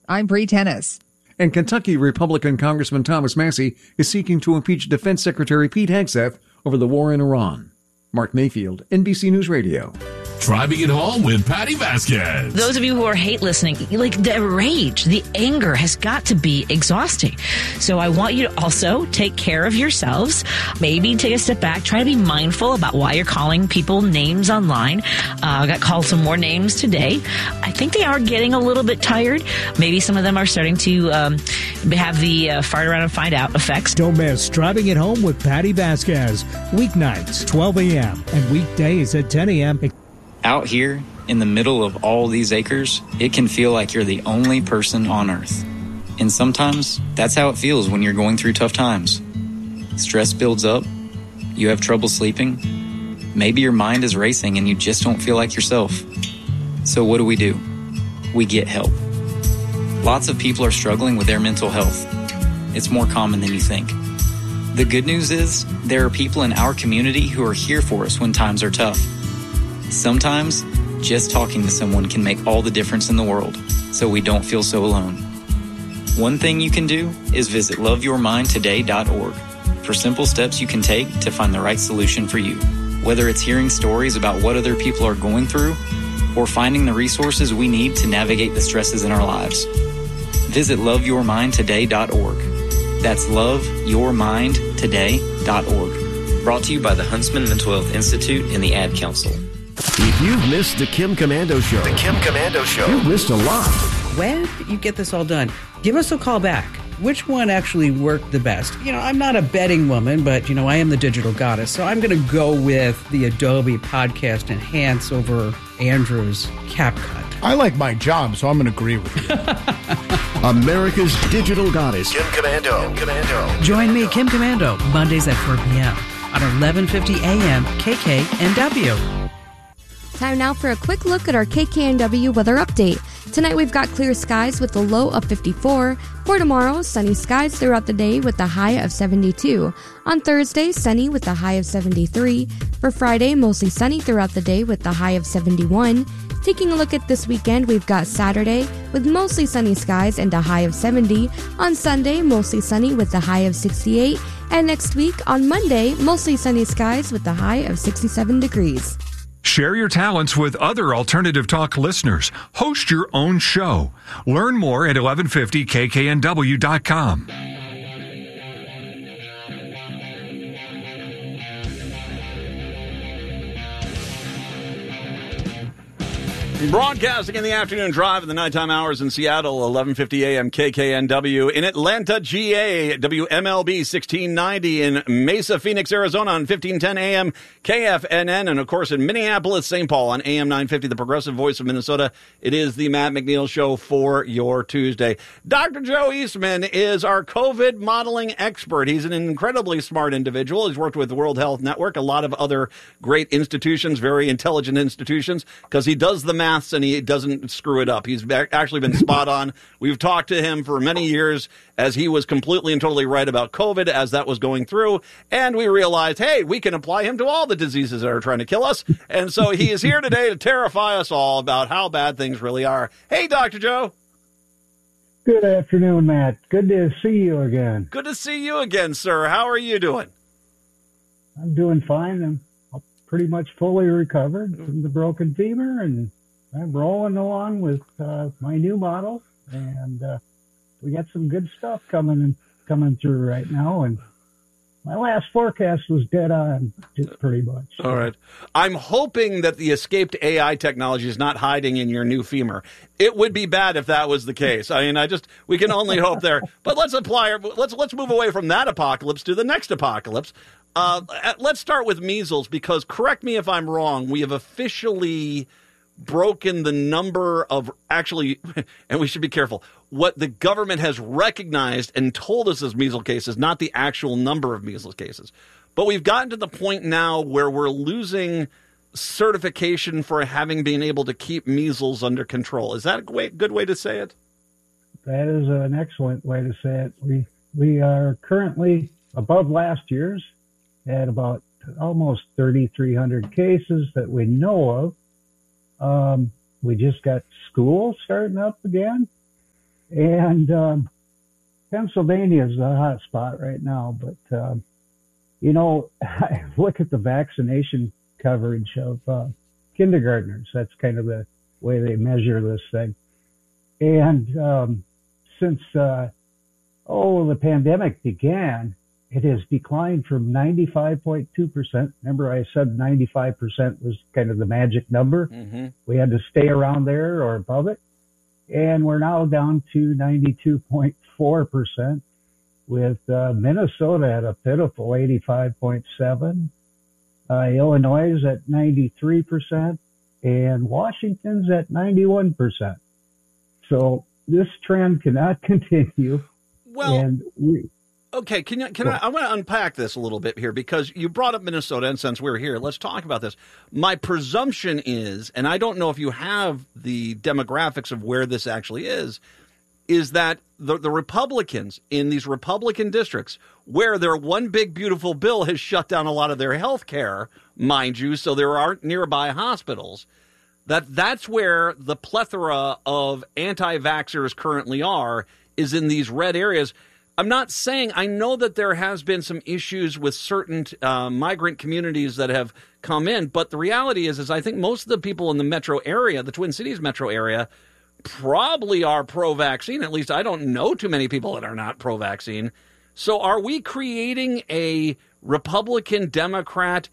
I'm Bree Tennis. And Kentucky Republican Congressman Thomas Massie is seeking to impeach Defense Secretary Pete Hegseth over the war in Iran. Mark Mayfield, NBC News Radio. Driving it home with Patty Vasquez. Those of you who are hate listening, like the rage, the anger has got to be exhausting. So I want you to also take care of yourselves. Maybe take a step back. Try to be mindful about why you're calling people names online. I got called some more names today. I think they are getting a little bit tired. Maybe some of them are starting to have the fart around and find out effects. Don't miss Driving It Home with Patty Vasquez. Weeknights, 12 a.m. and weekdays at 10 a.m. Out here, in the middle of all these acres, it can feel like you're the only person on Earth. And sometimes, that's how it feels when you're going through tough times. Stress builds up, you have trouble sleeping, maybe your mind is racing and you just don't feel like yourself. So what do? We get help. Lots of people are struggling with their mental health. It's more common than you think. The good news is, there are people in our community who are here for us when times are tough. Sometimes, just talking to someone can make all the difference in the world, so we don't feel so alone. One thing you can do is visit loveyourmindtoday.org for simple steps you can take to find the right solution for you. Whether it's hearing stories about what other people are going through, or finding the resources we need to navigate the stresses in our lives. Visit loveyourmindtoday.org. That's loveyourmindtoday.org. Brought to you by the Huntsman Mental Health Institute and the Ad Council. If you've missed the Kim Komando Show, you've missed a lot. When you get this all done, give us a call back. Which one actually worked the best? I'm not a betting woman, but, I am the digital goddess. So I'm going to go with the Adobe Podcast Enhance over Andrew's CapCut. I like my job, so I'm going to agree with you. America's digital goddess, Kim Komando. Join me, Kim Komando, Mondays at 4 p.m. on 1150 a.m. KKNW. Time now for a quick look at our KKNW weather update. Tonight we've got clear skies with a low of 54. For tomorrow, sunny skies throughout the day with a high of 72. On Thursday, sunny with a high of 73. For Friday, mostly sunny throughout the day with a high of 71. Taking a look at this weekend, we've got Saturday with mostly sunny skies and a high of 70. On Sunday, mostly sunny with a high of 68. And next week, on Monday, mostly sunny skies with a high of 67 degrees. Share your talents with other Alternative Talk listeners. Host your own show. Learn more at 1150kknw.com. Broadcasting in the afternoon drive in the nighttime hours in Seattle, 1150 a.m. KKNW. In Atlanta, GA, WMLB 1690. In Mesa, Phoenix, Arizona on 1510 a.m. KFNN. And, of course, in Minneapolis, St. Paul on AM 950, the progressive voice of Minnesota. It is the Matt McNeil Show for your Tuesday. Dr. Joe Eastman is our COVID modeling expert. He's an incredibly smart individual. He's worked with the World Health Network, a lot of other great institutions, very intelligent institutions, because he does the math and he doesn't screw it up. He's actually been spot on. We've talked to him for many years as he was completely and totally right about COVID as that was going through. And we realized, hey, we can apply him to all the diseases that are trying to kill us. And so he is here today to terrify us all about how bad things really are. Hey, Dr. Joe. Good afternoon, Matt. Good to see you again. Good to see you again, sir. How are you doing? I'm doing fine. I'm pretty much fully recovered from the broken femur, and I'm rolling along with my new model, and we got some good stuff coming through right now. And my last forecast was dead on, just pretty much. All right. I'm hoping that the escaped AI technology is not hiding in your new femur. It would be bad if that was the case. I mean, we can only hope there. But let's move away from that apocalypse to the next apocalypse. Let's start with measles, because correct me if I'm wrong, we have officially broken the number of actually, and we should be careful, what the government has recognized and told us as measles cases, not the actual number of measles cases. But we've gotten to the point now where we're losing certification for having been able to keep measles under control. Is that a good way to say it? That is an excellent way to say it. We are currently above last year's at about almost 3,300 cases that we know of. We just got school starting up again, And Pennsylvania is the hot spot right now. But, I look at the vaccination coverage of kindergartners. That's kind of the way they measure this thing. And since, the pandemic began, it has declined from 95.2%. Remember I said 95% was kind of the magic number. Mm-hmm. We had to stay around there or above it. And we're now down to 92.4%, with Minnesota at a pitiful 85.7%. Illinois is at 93%, and Washington's at 91%. So this trend cannot continue. Well, okay, I want to unpack this a little bit here, because you brought up Minnesota, and since we're here, let's talk about this. My presumption is, and I don't know if you have the demographics of where this actually is that the Republicans in these Republican districts, where their one big beautiful bill has shut down a lot of their health care, mind you, so there aren't nearby hospitals, that's where the plethora of anti-vaxxers currently are, is in these red areas. I'm not saying, I know that there has been some issues with certain migrant communities that have come in, but the reality is I think most of the people in the metro area, the Twin Cities metro area, probably are pro-vaccine. At least I don't know too many people that are not pro-vaccine. So are we creating a Republican-Democrat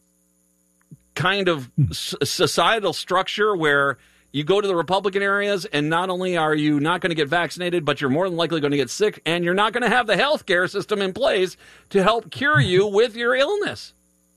kind of societal structure where you go to the Republican areas and not only are you not going to get vaccinated, but you're more than likely going to get sick, and you're not going to have the health care system in place to help cure you with your illness?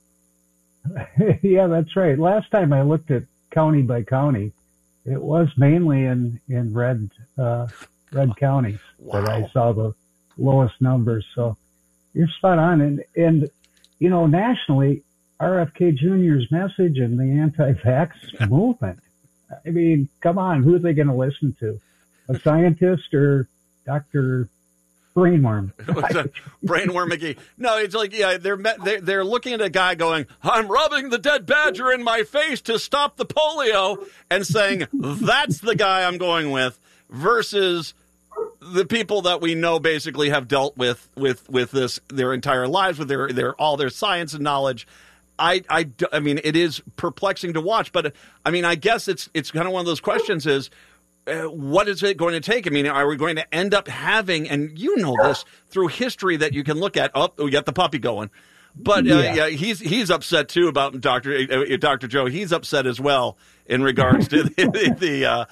Yeah, that's right. Last time I looked at county by county, it was mainly in red counties that I saw the lowest numbers. So you're spot on. And nationally, RFK Jr.'s message and the anti-vax movement, I mean, come on, who are they going to listen to? A scientist or Dr. Brainworm? Brainworm McGee. No, it's like, yeah, they're looking at a guy going, I'm rubbing the dead badger in my face to stop the polio, and saying, that's the guy I'm going with, versus the people that we know basically have dealt with this their entire lives, with all their science and knowledge. I mean, it is perplexing to watch, but I mean, I guess it's kind of one of those questions is, what is it going to take? I mean, are we going to end up having, and you know this through history that you can look at, we got the puppy going, but yeah, he's upset too about Dr. Joe. He's upset as well in regards to the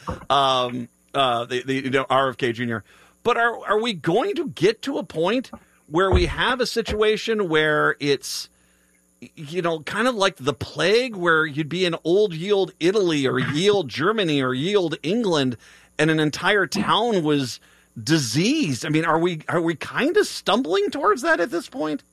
RFK Jr. But are we going to get to a point where we have a situation where it's, kind of like the plague, where you'd be in old yield Italy or yield Germany or yield England, and an entire town was diseased? I mean, are we kind of stumbling towards that at this point?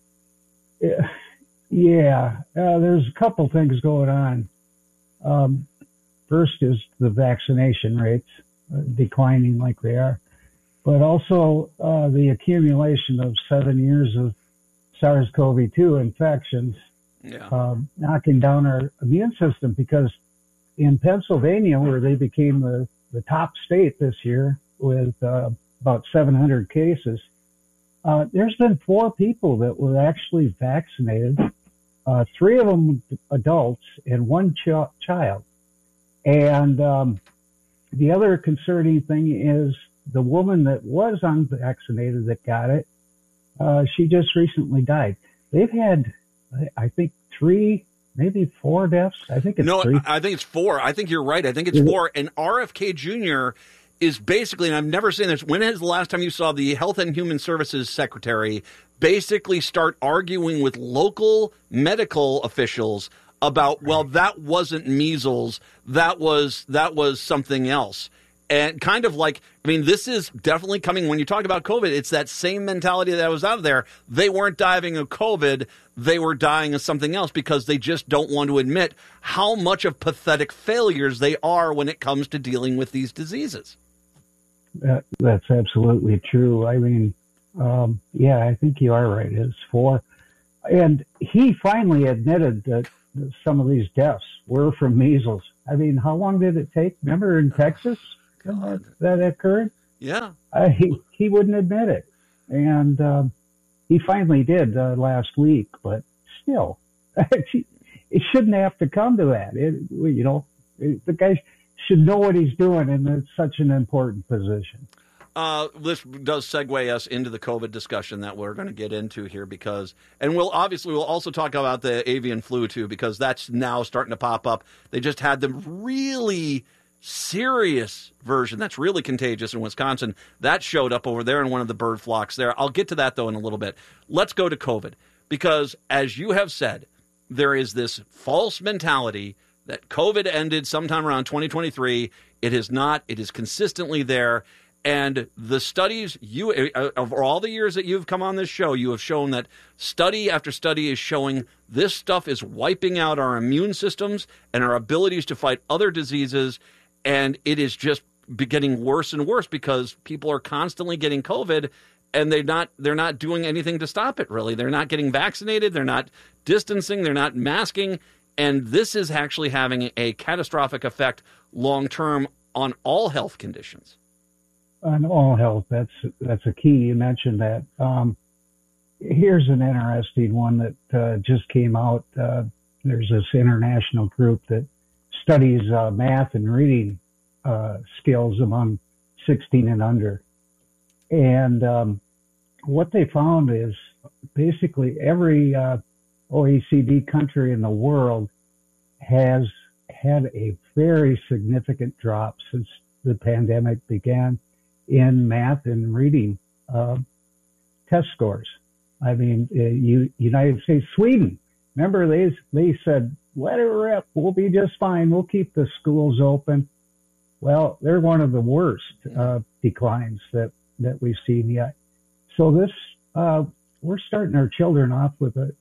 Yeah. There's a couple things going on. First is the vaccination rates declining like they are, but also the accumulation of 7 years of SARS-CoV-2 infections. Yeah. Knocking down our immune system, because in Pennsylvania, where they became the top state this year with about 700 cases, there's been 4 people that were actually vaccinated, 3 of them adults and 1 child. And the other concerning thing is the woman that was unvaccinated that got it, she just recently died. They've had, I think, 3, maybe 4 deaths. I think it's 3. I think it's 4. I think you're right. I think it's 4. And RFK Jr. is basically, and I've never seen this, when is the last time you saw the Health and Human Services Secretary basically start arguing with local medical officials about, well, that wasn't measles, that was something else? And kind of like, I mean, this is definitely coming, when you talk about COVID, it's that same mentality that was out there. They weren't dying of COVID, they were dying of something else, because they just don't want to admit how much of pathetic failures they are when it comes to dealing with these diseases. That's absolutely true. I mean, yeah, I think you are right. It's 4. And he finally admitted that some of these deaths were from measles. I mean, how long did it take? Remember in Texas? That occurred? Yeah. He wouldn't admit it. And he finally did last week, but still, it shouldn't have to come to that. The guy should know what he's doing, and it's such an important position. This does segue us into the COVID discussion that we're going to get into here and we'll also talk about the avian flu too, because that's now starting to pop up. They just had the really serious version that's really contagious in Wisconsin. That showed up over there in one of the bird flocks there. I'll get to that though in a little bit. Let's go to COVID, because as you have said, there is this false mentality that COVID ended sometime around 2023. It is not. It is consistently there. And the studies, of all the years that you've come on this show, you have shown that study after study is showing this stuff is wiping out our immune systems and our abilities to fight other diseases. And it is just getting worse and worse because people are constantly getting COVID, and they're not doing anything to stop it, really. They're not getting vaccinated. They're not distancing. They're not masking. And this is actually having a catastrophic effect long term on all health conditions. On all health, that's a key. You mentioned that. Here's an interesting one that just came out. There's this international group that studies math and reading skills among 16 and under. And what they found is basically every OECD country in the world has had a very significant drop since the pandemic began in math and reading test scores. I mean, United States, Sweden, remember they said, let it rip, we'll be just fine, we'll keep the schools open. Well, they're one of the worst declines that we've seen yet. So this, we're starting our children off with a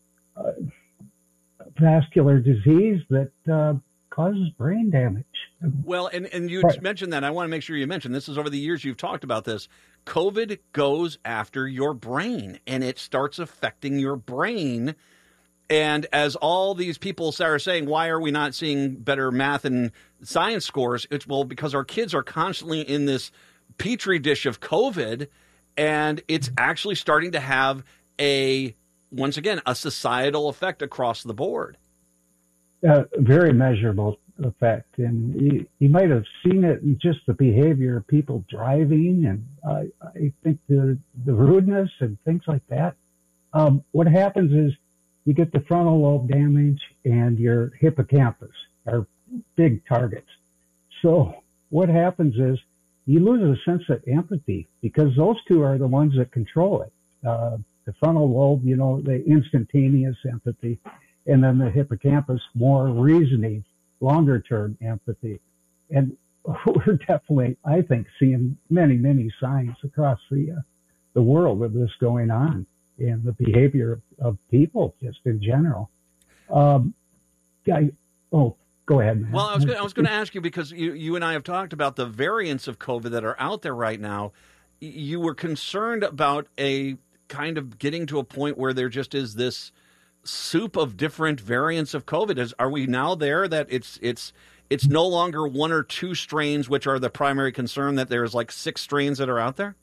vascular disease that causes brain damage. Well, and you mentioned that. I want to make sure you mention this is over the years you've talked about this. COVID goes after your brain, and it starts affecting your brain. And as all these people are saying, why are we not seeing better math and science scores? It's because our kids are constantly in this petri dish of COVID, and it's actually starting to have once again, a societal effect across the board. Very measurable effect. And you might have seen it in just the behavior of people driving, and I think the rudeness and things like that. What happens is you get the frontal lobe damage, and your hippocampus are big targets. So what happens is you lose a sense of empathy, because those two are the ones that control it. The frontal lobe, the instantaneous empathy, and then the hippocampus, more reasoning, longer term empathy. And we're definitely, I think, seeing many, many signs across the world of this going on in the behavior of people just in general. Go ahead, man. Well, I was going to ask you, because you and I have talked about the variants of COVID that are out there right now. You were concerned about a kind of getting to a point where there just is this soup of different variants of COVID. Are we now there that it's no longer one or two strains which are the primary concern, that there's like 6 strains that are out there?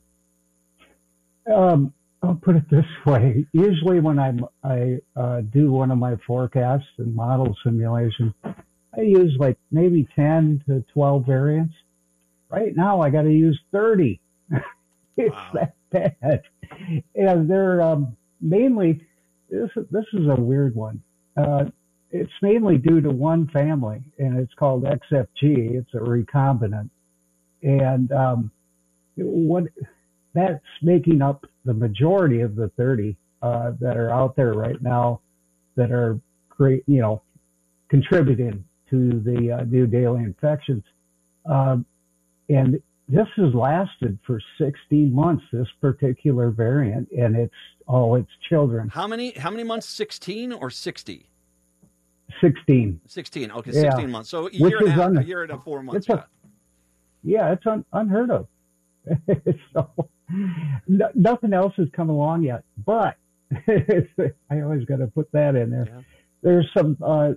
I'll put it this way. Usually when I do one of my forecasts and model simulations, I use like maybe 10 to 12 variants. Right now I got to use 30. It's that bad. And they're mainly, this is a weird one. It's mainly due to one family, and it's called XFG. It's a recombinant. And that's making up the majority of the 30 that are out there right now that are great, contributing to the new daily infections. And this has lasted for 16 months, this particular variant, and it's children. How many months? 16 or 60? 16. 16. Okay, 16 months. So a year and a 4 months. It's unheard of. So nothing else has come along yet, but I always got to put that in there. Yeah. There's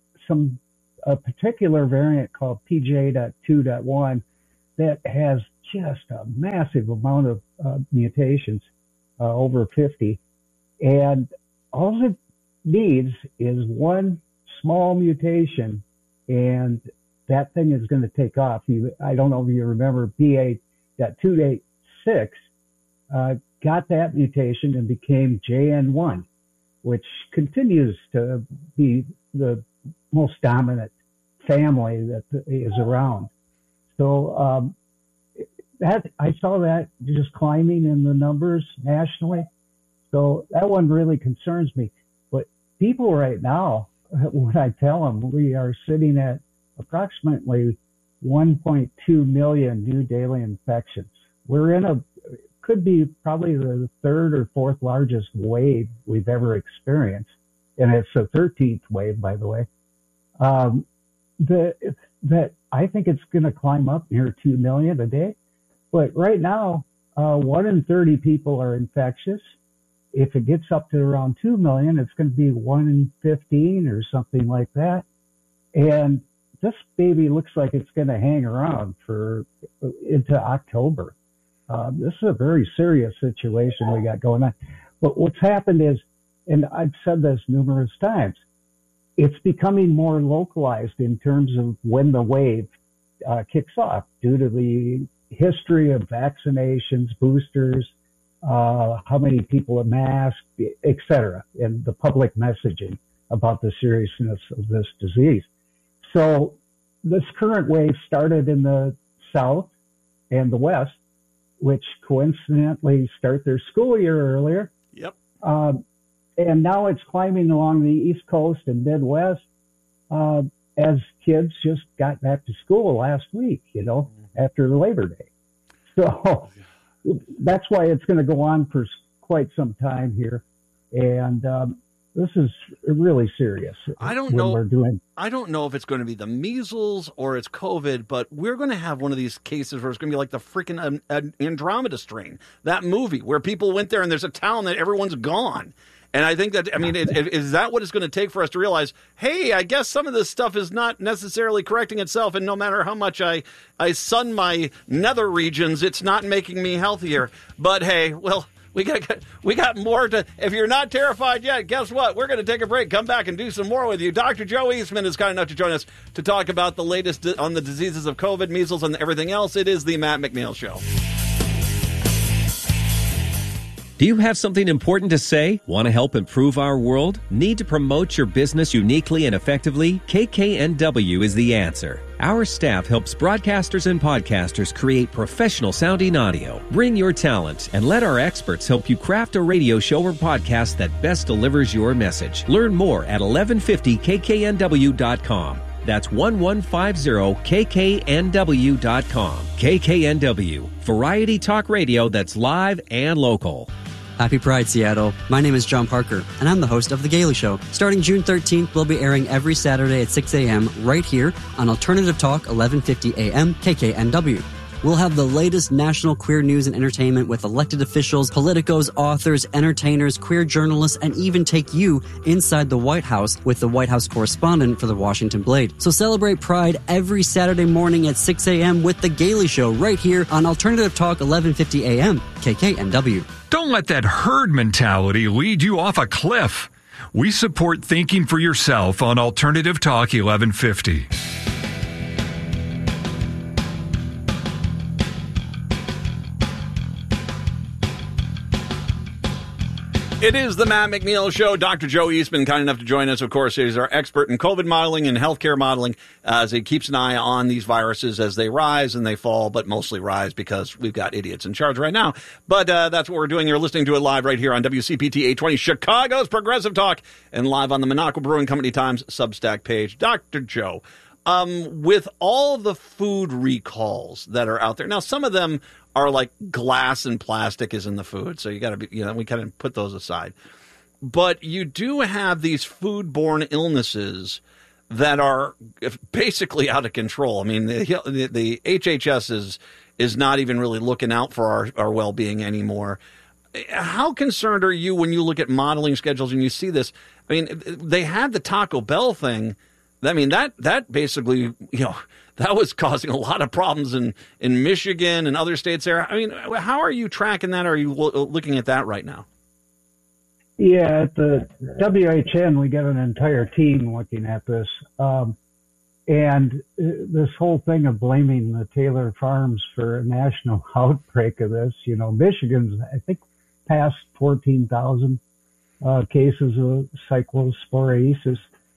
a particular variant called PJ.2.1 that has just a massive amount of mutations, over 50. And all it needs is one small mutation, and that thing is going to take off. I don't know if you remember BA.286 got that mutation and became JN1, which continues to be the most dominant family that is around. So that I saw that just climbing in the numbers nationally. So that one really concerns me. But people right now, when I tell them we are sitting at approximately 1.2 million new daily infections, we're in could be probably the third or fourth largest wave we've ever experienced. And it's the 13th wave, by the way. That I think it's going to climb up near 2 million a day. But right now, 1 in 30 people are infectious. If it gets up to around 2 million, it's going to be 1 in 15 or something like that. And this baby looks like it's going to hang around into October. This is a very serious situation we got going on. But what's happened is, and I've said this numerous times, it's becoming more localized in terms of when the wave kicks off due to the history of vaccinations, boosters, how many people are masked, et cetera, and the public messaging about the seriousness of this disease. So this current wave started in the South and the West, which coincidentally start their school year earlier. Yep. And now it's climbing along the East Coast and Midwest as kids just got back to school last week, after Labor Day. So that's why it's going to go on for quite some time here. And this is really serious. I don't know if it's going to be the measles or it's COVID, but we're going to have one of these cases where it's going to be like the freaking Andromeda strain, that movie where people went there and there's a town that everyone's gone. And I think that, is that what it's going to take for us to realize, hey, I guess some of this stuff is not necessarily correcting itself, and no matter how much I sun my nether regions, it's not making me healthier. But hey, well, we got more to. If you're not terrified yet, guess what? We're going to take a break, come back, and do some more with you. Dr. Joe Eastman is kind enough to join us to talk about the latest on the diseases of COVID, measles, and everything else. It is the Matt McNeil Show. Do you have something important to say? Want to help improve our world? Need to promote your business uniquely and effectively? KKNW is the answer. Our staff helps broadcasters and podcasters create professional sounding audio. Bring your talent and let our experts help you craft a radio show or podcast that best delivers your message. Learn more at 1150kknw.com. That's 1150kknw.com. KKNW, variety talk radio that's live and local. Happy Pride, Seattle. My name is John Parker, and I'm the host of The Gaily Show. Starting June 13th, we'll be airing every Saturday at 6 a.m. right here on Alternative Talk, 1150 a.m. KKNW. We'll have the latest national queer news and entertainment with elected officials, politicos, authors, entertainers, queer journalists, and even take you inside the White House with the White House correspondent for the Washington Blade. So celebrate Pride every Saturday morning at 6 a.m. with The Gaily Show right here on Alternative Talk, 1150 a.m. KKNW. Don't let that herd mentality lead you off a cliff. We support thinking for yourself on Alternative Talk 1150. It is the Matt McNeil Show. Dr. Joe Eastman, kind enough to join us. Of course, he's our expert in COVID modeling and healthcare modeling as he keeps an eye on these viruses as they rise and they fall, but mostly rise because we've got idiots in charge right now. But that's what we're doing. You're listening to it live right here on WCPT 820, Chicago's Progressive Talk, and live on the Minocqua Brewing Company Times Substack page. Dr. Joe, with all the food recalls that are out there, now some of them are like glass and plastic is in the food. So you got to be, we kind of put those aside. But you do have these foodborne illnesses that are basically out of control. I mean, the HHS is not even really looking out for our well-being anymore. How concerned are you when you look at modeling schedules and you see this? I mean, they had the Taco Bell thing. I mean, that basically, that was causing a lot of problems in Michigan and other states there. I mean, how are you tracking that? Are you looking at that right now? Yeah, at the WHN, we got an entire team looking at this. And this whole thing of blaming the Taylor Farms for a national outbreak of this, Michigan's, I think, past 14,000 cases of cyclosporiosis.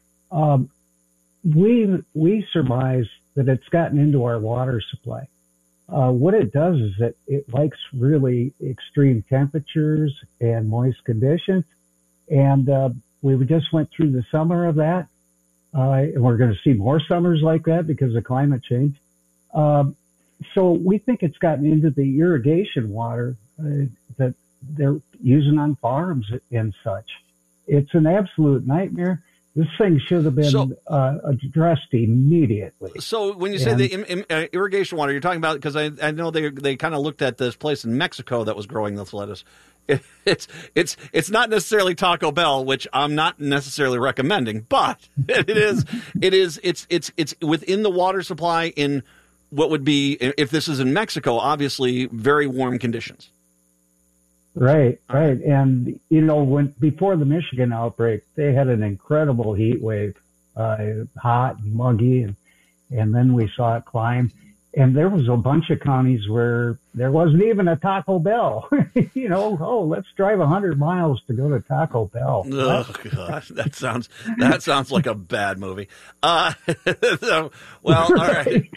We surmise that it's gotten into our water supply. What it does is that it likes really extreme temperatures and moist conditions. And we just went through the summer of that. And we're going to see more summers like that because of climate change. So we think it's gotten into the irrigation water that they're using on farms and such. It's an absolute nightmare. This thing should have been addressed immediately. So when you say the irrigation water, you're talking about, because I know they kind of looked at this place in Mexico that was growing this lettuce. It's not necessarily Taco Bell, which I'm not necessarily recommending, but it's within the water supply in what would be, if this is in Mexico, obviously very warm conditions. Right. And, before the Michigan outbreak, they had an incredible heat wave, hot and muggy, and then we saw it climb. And there was a bunch of counties where there wasn't even a Taco Bell. Let's drive 100 miles to go to Taco Bell. Oh, gosh, that sounds like a bad movie. All right.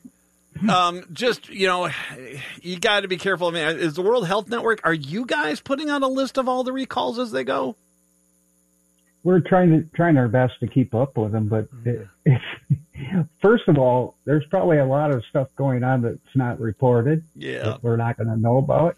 You got to be careful. I mean, is the World Health Network, are you guys putting out a list of all the recalls as they go? We're trying our best to keep up with them, but first of all, there's probably a lot of stuff going on that's not reported. Yeah, that we're not going to know about.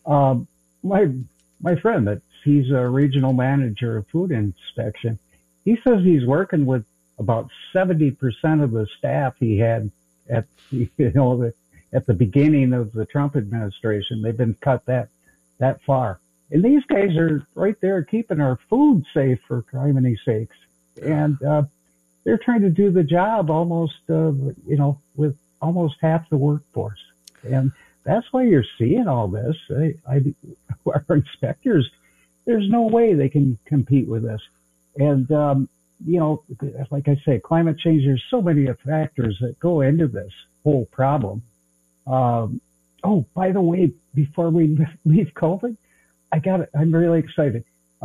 My friend, he's a regional manager of food inspection. He says he's working with about 70% of the staff he had at the beginning of the Trump administration. They've been cut that far. And these guys are right there keeping our food safe, for criminy sakes. And they're trying to do the job almost, with almost half the workforce. And that's why you're seeing all this. Our inspectors, there's no way they can compete with this. And, like I say, climate change, there's so many factors that go into this whole problem. By the way, before we leave COVID, I'm really excited.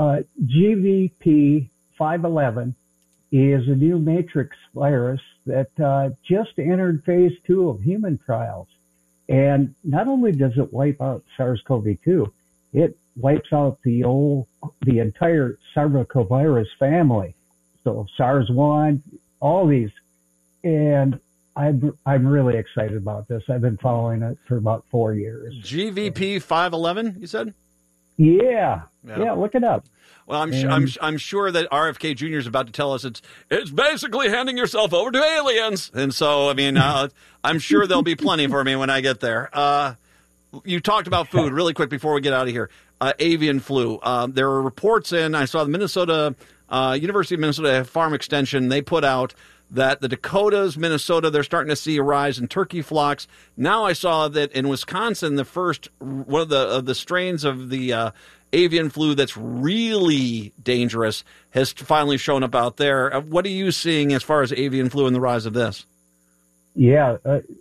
GVP 511 is a new matrix virus that just entered phase 2 of human trials. And not only does it wipe out SARS-CoV-2, it wipes out the entire Sarbecovirus family. So SARS-1, all these. And I'm really excited about this. I've been following it for about 4 years. GVP 511, you said? Yeah, look it up. Well, I'm sure that RFK Jr. is about to tell us it's basically handing yourself over to aliens, and so I mean I'm sure there'll be plenty for me when I get there. You talked about food really quick before we get out of here. Avian flu. There are reports in. I saw the Minnesota University of Minnesota Farm Extension. They put out that the Dakotas, Minnesota, they're starting to see a rise in turkey flocks. Now I saw that in Wisconsin, the first one of the strains of the avian flu that's really dangerous has finally shown up out there. What are you seeing as far as avian flu and the rise of this? Yeah,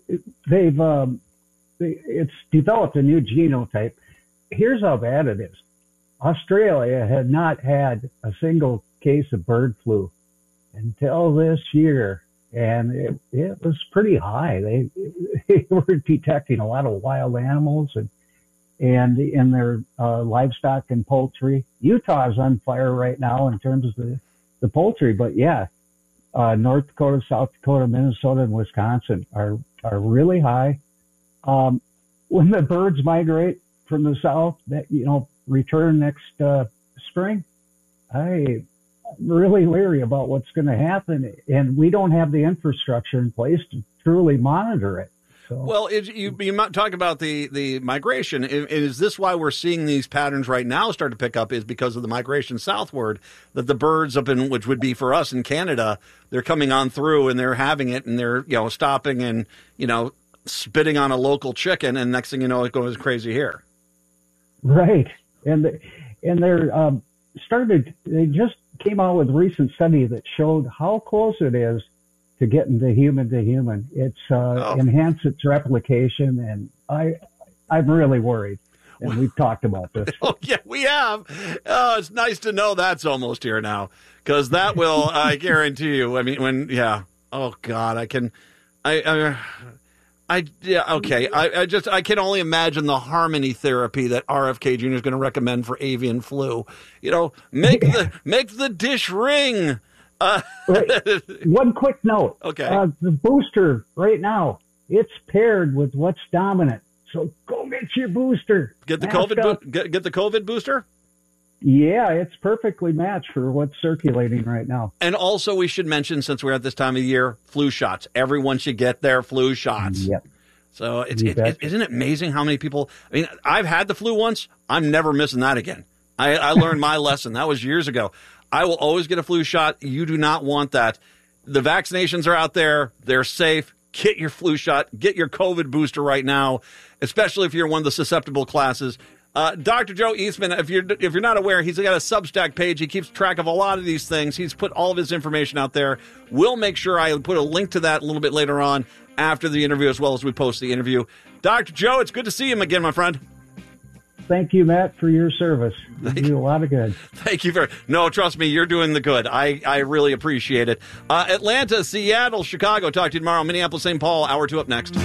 it's developed a new genotype. Here's how bad it is. Australia had not had a single case of bird flu until this year, and it was pretty high. They were detecting a lot of wild animals and in their livestock and poultry. Utah's on fire right now in terms of the poultry, but North Dakota, South Dakota, Minnesota, and Wisconsin are really high. When the birds migrate from the south, return next spring, I'm really leery about what's going to happen, and we don't have the infrastructure in place to truly monitor it. So, well, you talk about the migration. Is this why we're seeing these patterns right now start to pick up? Is because of the migration southward, that the birds up in, which would be for us in Canada, they're coming on through and they're having it and they're stopping and spitting on a local chicken, and next thing you know, it goes crazy here. Right, and they're they just came out with a recent study that showed how close it is to getting the human to human. It's enhanced its replication, and I'm really worried. And we've talked about this. Oh yeah, we have. Oh, it's nice to know that's almost here now, because that will, I guarantee you. I mean, oh God, I can only imagine the harmony therapy that RFK Jr. is going to recommend for avian flu. Make the dish ring. One quick note. Okay. The booster right now, it's paired with what's dominant. So go get your booster. Get the COVID booster? Yeah, it's perfectly matched for what's circulating right now. And also we should mention, since we're at this time of year, flu shots. Everyone should get their flu shots. Yep. So isn't it amazing how many people, I've had the flu once. I'm never missing that again. I learned my lesson. That was years ago. I will always get a flu shot. You do not want that. The vaccinations are out there. They're safe. Get your flu shot. Get your COVID booster right now, especially if you're one of the susceptible classes. Dr. Joe Eastman, if you're not aware, he's got a Substack page. He keeps track of a lot of these things. He's put all of his information out there. We'll make sure I put a link to that a little bit later on after the interview, as well as we post the interview. Dr. Joe, it's good to see him again, my friend. Thank you, Matt, for your service. You do a lot of good. Thank you No, trust me, you're doing the good. I really appreciate it. Atlanta, Seattle, Chicago. Talk to you tomorrow. Minneapolis, St. Paul. Hour 2 up next.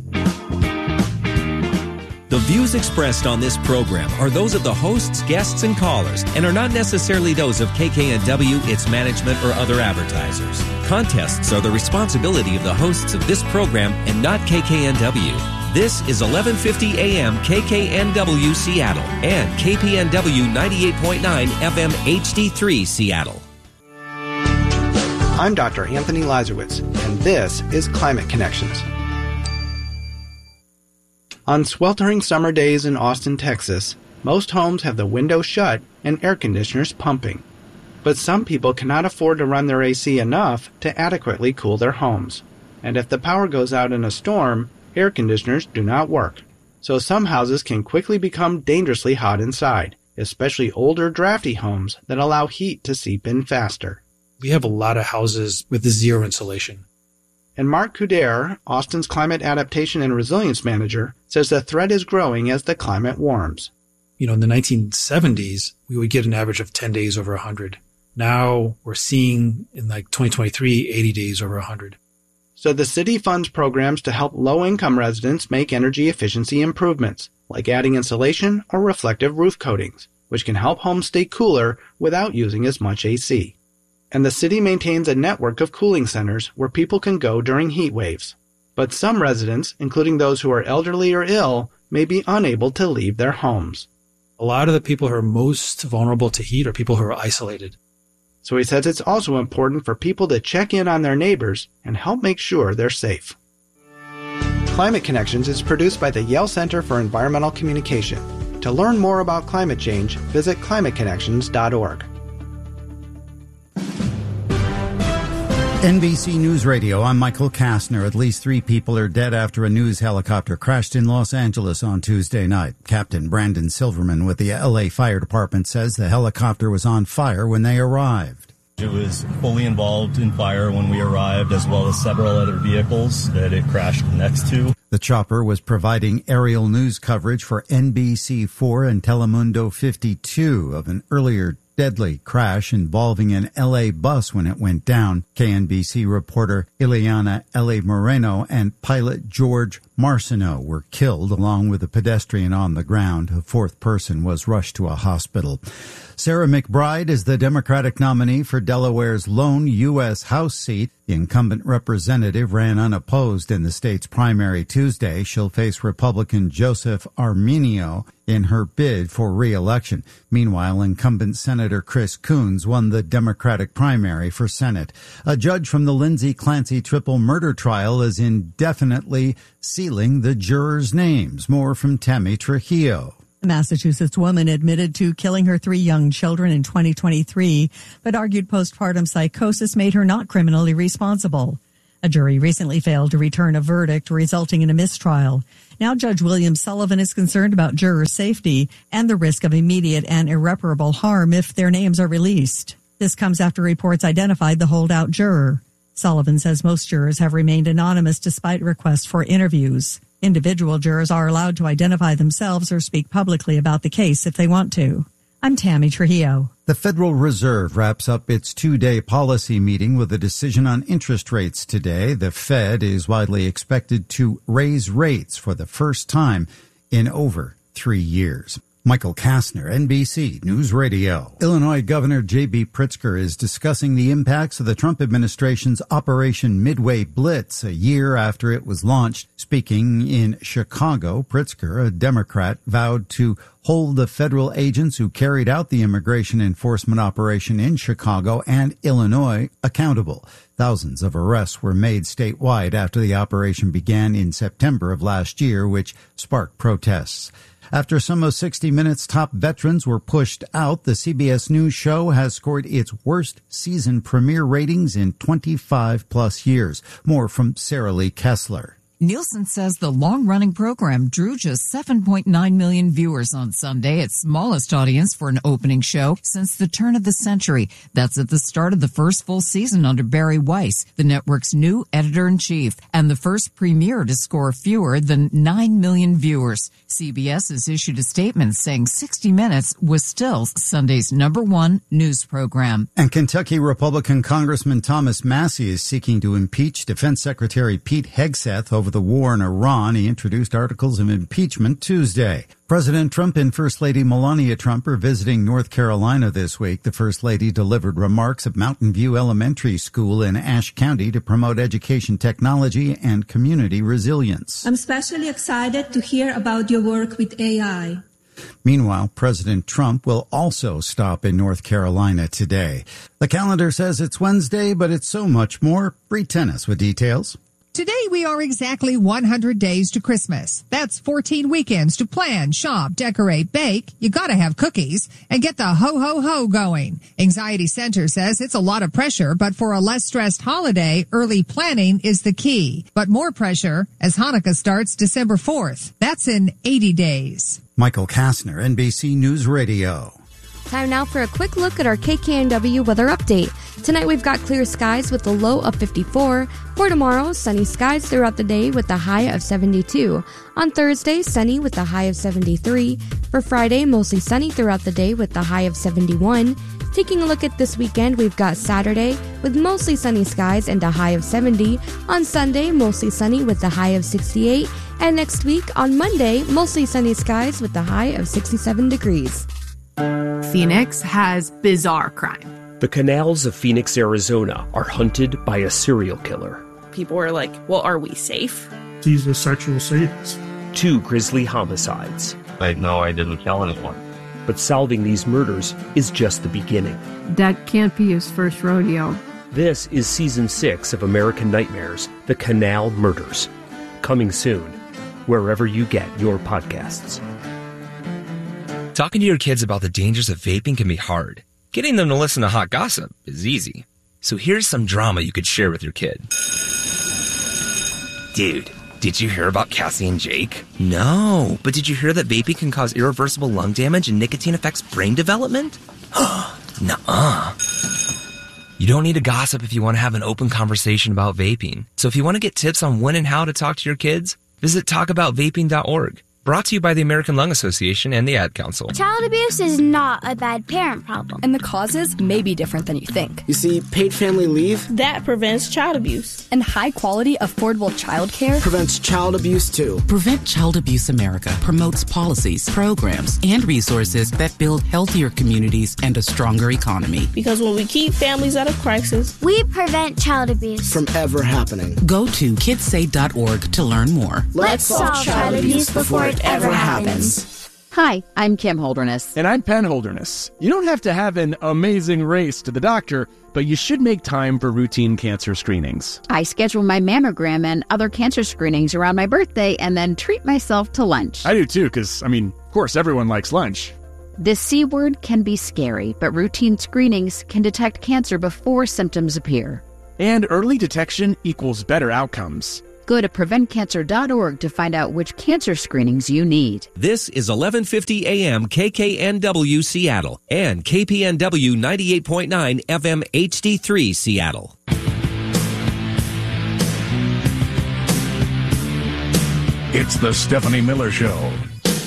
The views expressed on this program are those of the hosts, guests, and callers, and are not necessarily those of KKNW, its management, or other advertisers. Contests are the responsibility of the hosts of this program and not KKNW. This is 1150 AM KKNW Seattle and KPNW 98.9 FM HD3 Seattle. I'm Dr. Anthony Lazarowitz, and this is Climate Connections. On sweltering summer days in Austin, Texas, most homes have the windows shut and air conditioners pumping. But some people cannot afford to run their AC enough to adequately cool their homes. And if the power goes out in a storm, air conditioners do not work. So some houses can quickly become dangerously hot inside, especially older drafty homes that allow heat to seep in faster. We have a lot of houses with zero insulation. And Mark Couder, Austin's Climate Adaptation and Resilience Manager, says the threat is growing as the climate warms. In the 1970s, we would get an average of 10 days over 100. Now we're seeing in 2023, 80 days over 100. So the city funds programs to help low-income residents make energy efficiency improvements, like adding insulation or reflective roof coatings, which can help homes stay cooler without using as much AC. And the city maintains a network of cooling centers where people can go during heat waves. But some residents, including those who are elderly or ill, may be unable to leave their homes. A lot of the people who are most vulnerable to heat are people who are isolated. So he says it's also important for people to check in on their neighbors and help make sure they're safe. Climate Connections is produced by the Yale Center for Environmental Communication. To learn more about climate change, visit climateconnections.org. NBC News Radio, I'm Michael Kastner. At least 3 people are dead after a news helicopter crashed in Los Angeles on Tuesday night. Captain Brandon Silverman with the LA Fire Department says the helicopter was on fire when they arrived. It was fully involved in fire when we arrived, as well as several other vehicles that it crashed next to. The chopper was providing aerial news coverage for NBC4 and Telemundo 52 of an earlier deadly crash involving an LA bus when it went down. KNBC reporter Ileana L.A. Moreno and pilot George Marcineau were killed along with a pedestrian on the ground. A 4th person was rushed to a hospital. Sarah McBride is the Democratic nominee for Delaware's lone U.S. House seat. The incumbent representative ran unopposed in the state's primary Tuesday. She'll face Republican Joseph Arminio in her bid for re-election. Meanwhile, incumbent Senator Chris Coons won the Democratic primary for Senate. A judge from the Lindsay Clancy triple murder trial is indefinitely sealing the jurors' names. More from Tammy Trujillo. A Massachusetts woman admitted to killing her 3 young children in 2023, but argued postpartum psychosis made her not criminally responsible. A jury recently failed to return a verdict, resulting in a mistrial. Now Judge William Sullivan is concerned about jurors' safety and the risk of immediate and irreparable harm if their names are released. This comes after reports identified the holdout juror. Sullivan says most jurors have remained anonymous despite requests for interviews. Individual jurors are allowed to identify themselves or speak publicly about the case if they want to. I'm Tammy Trujillo. The Federal Reserve wraps up its 2-day policy meeting with a decision on interest rates today. The Fed is widely expected to raise rates for the first time in over 3 years. Michael Kastner, NBC News Radio. Illinois Governor J.B. Pritzker is discussing the impacts of the Trump administration's Operation Midway Blitz a year after it was launched. Speaking in Chicago, Pritzker, a Democrat, vowed to hold the federal agents who carried out the immigration enforcement operation in Chicago and Illinois accountable. Thousands of arrests were made statewide after the operation began in September of last year, which sparked protests. After some of 60 Minutes' top veterans were pushed out, the CBS News show has scored its worst season premiere ratings in 25-plus years. More from Sarah Lee Kessler. Nielsen says the long-running program drew just 7.9 million viewers on Sunday, its smallest audience for an opening show since the turn of the century. That's at the start of the first full season under Barry Weiss, the network's new editor-in-chief, and the first premiere to score fewer than 9 million viewers. CBS has issued a statement saying 60 Minutes was still Sunday's #1 news program. And Kentucky Republican Congressman Thomas Massie is seeking to impeach Defense Secretary Pete Hegseth over the war in Iran. He introduced articles of impeachment Tuesday. President Trump and First Lady Melania Trump are visiting North Carolina this week. The First Lady delivered remarks at Mountain View Elementary School in Ashe County to promote education technology and community resilience. I'm especially excited to hear about your work with AI. Meanwhile, President Trump will also stop in North Carolina today. The calendar says it's Wednesday, but it's so much more. Bree Tennis with details. Today we are exactly 100 days to Christmas. That's 14 weekends to plan, shop, decorate, bake. You gotta have cookies and get the ho-ho-ho going. Anxiety Center says it's a lot of pressure, but for a less stressed holiday, early planning is the key. But more pressure as Hanukkah starts December 4th. That's in 80 days. Michael Kastner, NBC News Radio. Time now for a quick look at our KKNW weather update. Tonight we've got clear skies with a low of 54. For tomorrow, sunny skies throughout the day with a high of 72. On Thursday, sunny with a high of 73. For Friday, mostly sunny throughout the day with a high of 71. Taking a look at this weekend, we've got Saturday with mostly sunny skies and a high of 70. On Sunday, mostly sunny with a high of 68. And next week, on Monday, mostly sunny skies with a high of 67 degrees. Phoenix has bizarre crime. The canals of Phoenix, Arizona are hunted by a serial killer. People were like, well, are we safe? He's a sexual sadist. 2 grisly homicides. No, I didn't kill anyone. But solving these murders is just the beginning. That can't be his first rodeo. This is Season 6 of American Nightmares, The Canal Murders. Coming soon, wherever you get your podcasts. Talking to your kids about the dangers of vaping can be hard. Getting them to listen to hot gossip is easy. So here's some drama you could share with your kid. Dude, did you hear about Cassie and Jake? No, but did you hear that vaping can cause irreversible lung damage and nicotine affects brain development? Nuh-uh. You don't need to gossip if you want to have an open conversation about vaping. So if you want to get tips on when and how to talk to your kids, visit talkaboutvaping.org. Brought to you by the American Lung Association and the Ad Council. Child abuse is not a bad parent problem. And the causes may be different than you think. You see, paid family leave that prevents child abuse. And high-quality, affordable child care prevents child abuse, too. Prevent Child Abuse America promotes policies, programs, and resources that build healthier communities and a stronger economy. Because when we keep families out of crisis, we prevent child abuse from ever happening. Go to kidssay.org to learn more. Let's solve child abuse before it ever happens. Hi, I'm Kim Holderness. And I'm Penn Holderness. You don't have to have an amazing race to the doctor, but you should make time for routine cancer screenings. I schedule my mammogram and other cancer screenings around my birthday and then treat myself to lunch. I do too, because, of course, everyone likes lunch. The C word can be scary, but routine screenings can detect cancer before symptoms appear. And early detection equals better outcomes. Go to preventcancer.org to find out which cancer screenings you need. This is 1150 AM KKNW Seattle and KPNW 98.9 FM HD3 Seattle. It's the Stephanie Miller Show.